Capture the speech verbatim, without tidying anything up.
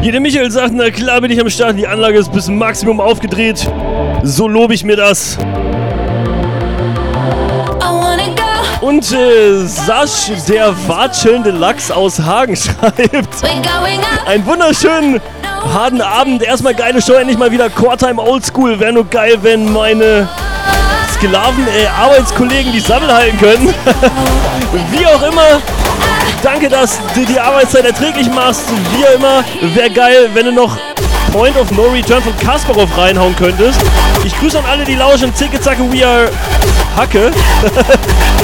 Jeder Michael sagt, na klar bin ich am Start, die Anlage ist bis Maximum aufgedreht. So lobe ich mir das. Und äh, Sasch, der watschelnde Lachs aus Hagen, schreibt: Einen wunderschönen, harten Abend. Erstmal geile Show, endlich mal wieder Core-Time Oldschool. Wäre nur geil, wenn meine Sklaven, äh, Arbeitskollegen die Sammel halten können. Wie auch immer. Danke, dass du die Arbeitszeit erträglich machst. Wie auch immer. Wäre geil, wenn du noch Point of No Return von Kasparov reinhauen könntest. Ich grüße an alle, die lauschen. Zicke, zacke, we are Hacke.